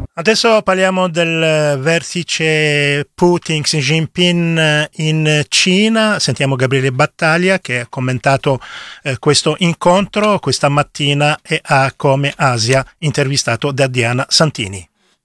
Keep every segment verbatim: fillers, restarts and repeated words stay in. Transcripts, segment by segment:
Adesso parliamo del vertice Putin-Xi Jinping in Cina. Sentiamo Gabriele Battaglia che ha commentato eh, questo incontro questa mattina e ha come Asia intervistato da Diana Santini.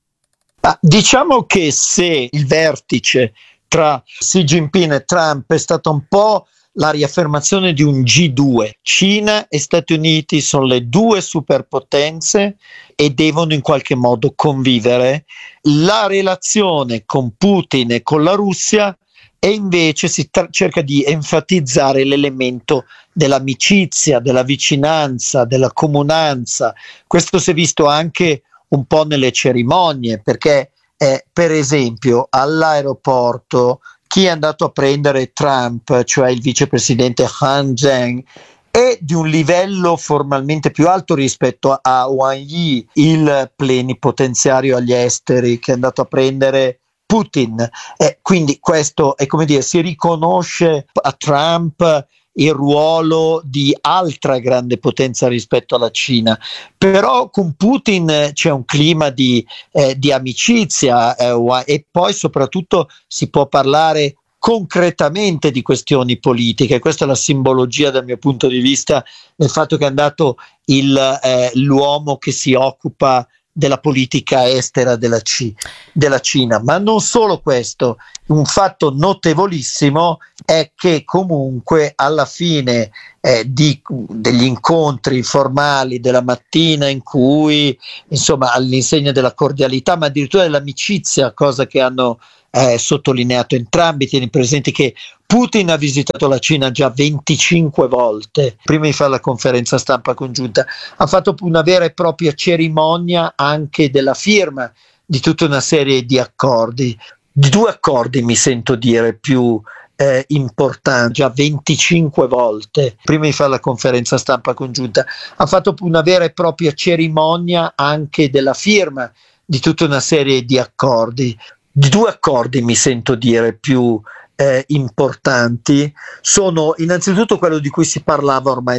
Ah, diciamo che se il vertice tra Xi Jinping e Trump è stato un po' la riaffermazione di un G due. Cina e Stati Uniti sono le due superpotenze e devono in qualche modo convivere. La relazione con Putin e con la Russia e invece si tra- cerca di enfatizzare l'elemento dell'amicizia, della vicinanza, della comunanza. Questo si è visto anche un po' nelle cerimonie, perché eh, per esempio all'aeroporto chi è andato a prendere Trump, cioè il vicepresidente Han Zheng, è di un livello formalmente più alto rispetto a Wang Yi, il plenipotenziario agli esteri che è andato a prendere Putin. Eh, quindi questo è come dire, si riconosce a Trump il ruolo di altra grande potenza rispetto alla Cina, però con Putin c'è un clima di, eh, di amicizia eh, e poi soprattutto si può parlare concretamente di questioni politiche. Questa è la simbologia dal mio punto di vista del fatto che è andato il, eh, l'uomo che si occupa della politica estera della, C- della Cina. Ma non solo questo, un fatto notevolissimo è che comunque alla fine eh, di, degli incontri formali della mattina in cui, insomma, all'insegna della cordialità, ma addirittura dell'amicizia, cosa che hanno eh, sottolineato entrambi, tieni presenti che Putin ha visitato la Cina già venticinque volte, prima di fare la conferenza stampa congiunta, ha fatto una vera e propria cerimonia anche della firma di tutta una serie di accordi, di due accordi mi sento dire più eh, importanti, già venticinque volte, prima di fare la conferenza stampa congiunta, ha fatto una vera e propria cerimonia anche della firma di tutta una serie di accordi, di due accordi mi sento dire più eh, importanti, sono innanzitutto quello di cui si parlava ormai